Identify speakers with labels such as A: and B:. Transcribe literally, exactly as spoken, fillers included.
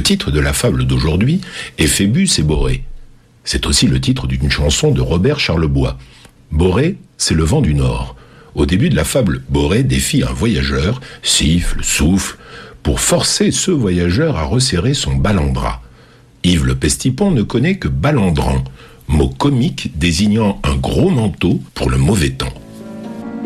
A: titre de la fable d'aujourd'hui est Phébus et Borée. C'est aussi le titre d'une chanson de Robert Charlebois. Borée, c'est le vent du nord. Au début de la fable, Borée défie un voyageur, siffle, souffle, pour forcer ce voyageur à resserrer son balandra. Yves Le Pestipon ne connaît que balandran, mot comique désignant un gros manteau pour le mauvais temps.